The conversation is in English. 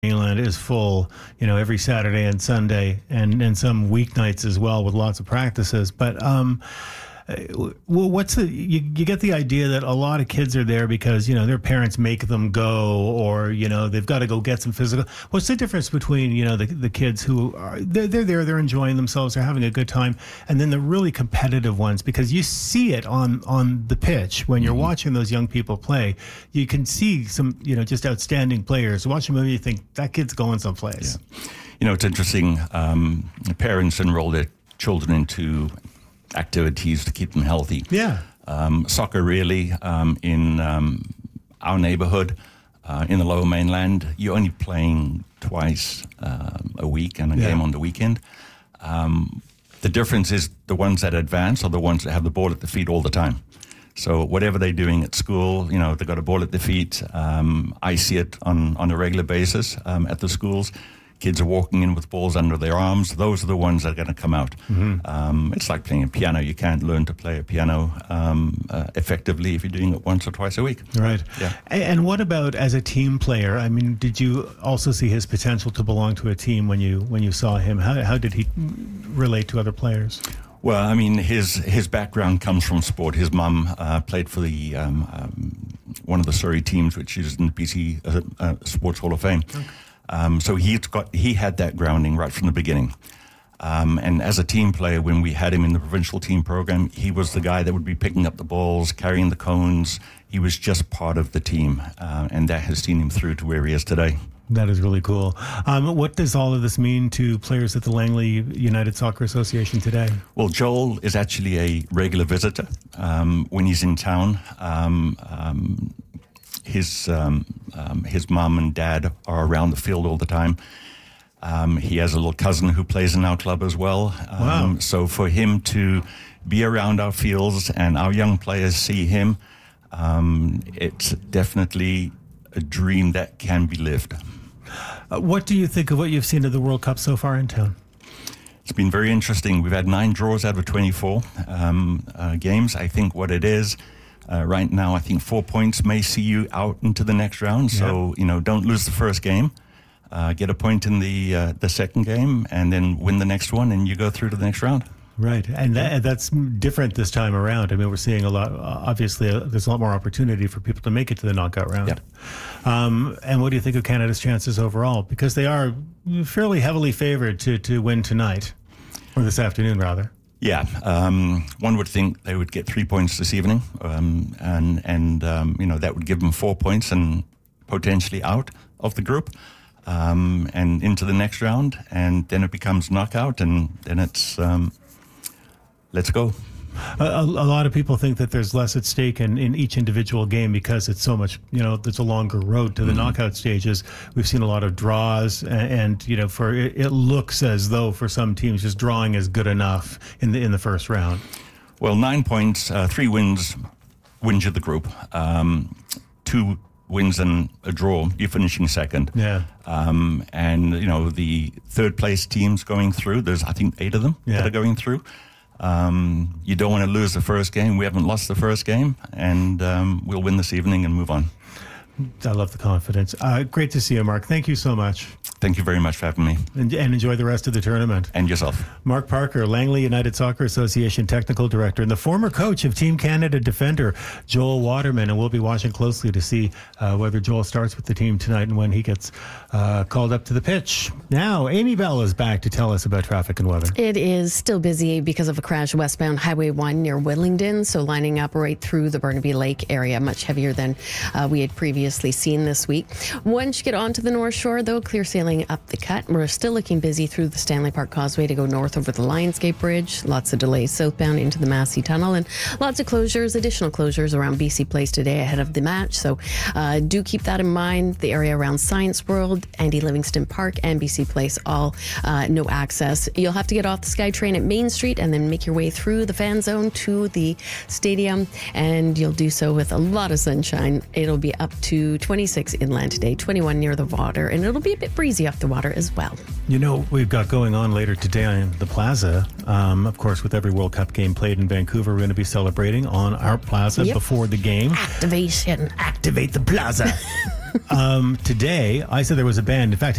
Mainland is full, every Saturday and Sunday, and some weeknights as well with lots of practices. But what's you get the idea that a lot of kids are there because their parents make them go, or they've got to go get some physical. What's the difference between the kids who are they're there, they're enjoying themselves, they're having a good time, and then the really competitive ones? Because you see it on the pitch when you're watching those young people play. You can see some just outstanding players. Watch a movie, you think that kid's going someplace. Yeah. It's interesting. Parents enroll their children into activities to keep them healthy. Yeah. Soccer really, in our neighborhood, in the Lower Mainland, you're only playing twice a week and a game on the weekend. The difference is the ones that advance are the ones that have the ball at the feet all the time. So whatever they're doing at school, they've got a ball at the feet. I see it on a regular basis at the schools. Kids are walking in with balls under their arms. Those are the ones that are going to come out. Mm-hmm. It's like playing a piano. You can't learn to play a piano effectively if you're doing it once or twice a week. Right. Yeah. And what about as a team player? I mean, did you also see his potential to belong to a team when you saw him? How did he relate to other players? Well, I mean, his background comes from sport. His mum played for the one of the Surrey teams, which is in the BC Sports Hall of Fame. Okay. So he had that grounding right from the beginning. And as a team player, when we had him in the provincial team program, he was the guy that would be picking up the balls, carrying the cones. He was just part of the team, and that has seen him through to where he is today. That is really cool. What does all of this mean to players at the Langley United Soccer Association today? Well, Joel is actually a regular visitor when he's in town. His mom and dad are around the field all the time. He has a little cousin who plays in our club as well. Wow. So for him to be around our fields and our young players see him, it's definitely a dream that can be lived. What do you think of what you've seen of the World Cup so far in town? It's been very interesting. We've had 9 draws out of 24 games. I think what it is, right now, I think 4 points may see you out into the next round. So, don't lose the first game. Get a point in the second game, and then win the next one, and you go through to the next round. Right, and that's different this time around. I mean, we're seeing a lot. Obviously, there's a lot more opportunity for people to make it to the knockout round. Yep. And what do you think of Canada's chances overall? Because they are fairly heavily favored to win tonight, or this afternoon, rather. Yeah, one would think they would get 3 points this evening, and that would give them 4 points and potentially out of the group. And into the next round, and then it becomes knockout, and then it's let's go. A lot of people think that there's less at stake in each individual game because it's so much, there's a longer road to the knockout stages. We've seen a lot of draws, and it looks as though for some teams just drawing is good enough in the first round. Well, 9 points, 3 wins you the group. 2 wins and a draw, you're finishing second. Yeah. And the third place teams going through, there's I think 8 of them that are going through. You don't want to lose the first game. We haven't lost the first game, and we'll win this evening and move on. I love the confidence. Great to see you, Mark. Thank you so much. Thank you very much for having me. And enjoy the rest of the tournament. And yourself. Mark Parker, Langley United Soccer Association Technical Director, and the former coach of Team Canada defender Joel Waterman. And we'll be watching closely to see whether Joel starts with the team tonight and when he gets called up to the pitch. Now, Amy Bell is back to tell us about traffic and weather. It is still busy because of a crash westbound Highway 1 near Willingdon, so lining up right through the Burnaby Lake area, much heavier than we had previously seen this week. Once you get onto the North Shore, though, clear sailing up the cut. We're still looking busy through the Stanley Park Causeway to go north over the Lionsgate Bridge. Lots of delays southbound into the Massey Tunnel, and lots of closures, additional closures around BC Place today ahead of the match. So do keep that in mind. The area around Science World, Andy Livingston Park, and BC Place, all no access. You'll have to get off the SkyTrain at Main Street and then make your way through the fan zone to the stadium, and you'll do so with a lot of sunshine. It'll be up to 26 inland today, 21 near the water, and it'll be a bit breezy off the water as well. We've got going on later today on the Plaza. Of course, with every World Cup game played in Vancouver, we're going to be celebrating on our Plaza before the game. Activation. Activate the Plaza. Today, I said there was a band. In fact,